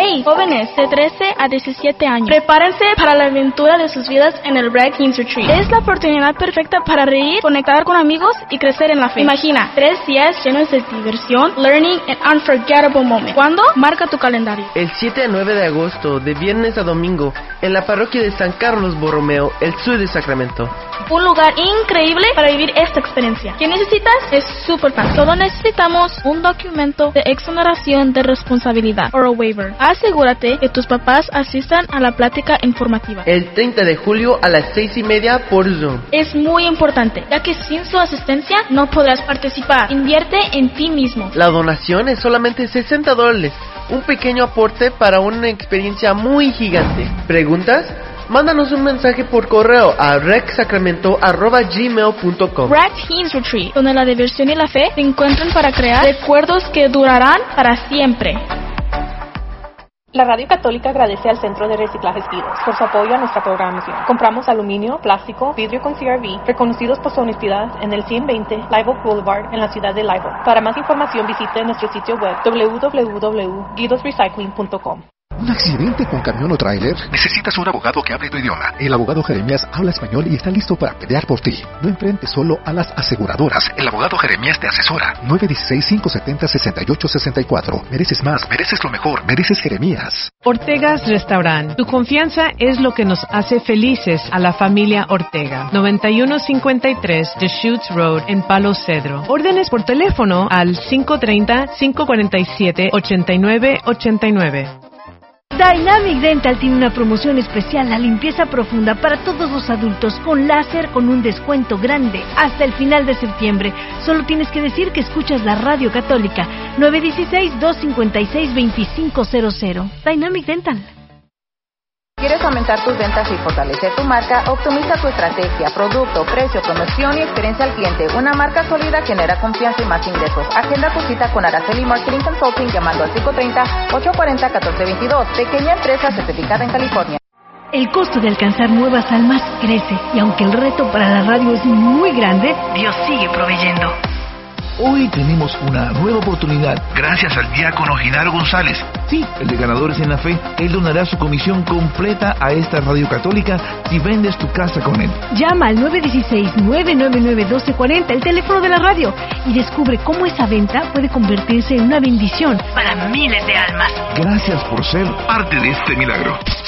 Hey, jóvenes de 13 a 17 años, prepárense para la aventura de sus vidas en el Red Teens Retreat. Es la oportunidad perfecta para reír, conectar con amigos y crecer en la fe. Imagina 3 días llenos de diversión, learning and unforgettable moments. ¿Cuándo? Marca tu calendario. El 7 a 9 de agosto, de viernes a domingo, en la parroquia de San Carlos Borromeo, el sur de Sacramento. Un lugar increíble para vivir esta experiencia. ¿Qué necesitas? Es súper fácil. Solo necesitamos un documento de exoneración de responsabilidad, o a waiver. Asegúrate que tus papás asistan a la plática informativa. El 30 de julio a las 6:30 por Zoom. Es muy importante, ya que sin su asistencia no podrás participar. Invierte en ti mismo. La donación es solamente $60. Un pequeño aporte para una experiencia muy gigante. ¿Preguntas? Mándanos un mensaje por correo a recsacramento@gmail.com. Red Teens Retreat, donde la diversión y la fe se encuentran para crear recuerdos que durarán para siempre. La Radio Católica agradece al Centro de Reciclaje Vidas por su apoyo a nuestra programación. Compramos aluminio, plástico, vidrio con CRV, reconocidos por su honestidad en el 120 Live Oak Boulevard en la ciudad de Live Oak. Para más información visite nuestro sitio web www.guidosrecycling.com. ¿Un accidente con camión o tráiler? Necesitas un abogado que hable tu idioma. El abogado Jeremías habla español y está listo para pelear por ti. No enfrentes solo a las aseguradoras. El abogado Jeremías te asesora. 916-570-6864. Mereces más, mereces lo mejor, mereces Jeremías. Ortega's Restaurant. Tu confianza es lo que nos hace felices a la familia Ortega. 9153 Deschutes Road en Palo Cedro. Órdenes por teléfono al 530-547-8989. Dynamic Dental tiene una promoción especial, la limpieza profunda para todos los adultos con láser con un descuento grande hasta el final de septiembre. Solo tienes que decir que escuchas la Radio Católica. 916-256-2500. Dynamic Dental. ¿Quieres aumentar tus ventas y fortalecer tu marca? Optimiza tu estrategia, producto, precio, promoción y experiencia al cliente. Una marca sólida genera confianza y más ingresos. Agenda tu cita con Araceli Marketing Consulting llamando al 530-840-1422. Pequeña empresa certificada en California. El costo de alcanzar nuevas almas crece y aunque el reto para la radio es muy grande, Dios sigue proveyendo. Hoy tenemos una nueva oportunidad. Gracias al diácono Genaro González. Sí, el de Ganadores en la Fe. Él donará su comisión completa a esta radio católica si vendes tu casa con él. Llama al 916-999-1240, el teléfono de la radio, y descubre cómo esa venta puede convertirse en una bendición para miles de almas. Gracias por ser parte de este milagro.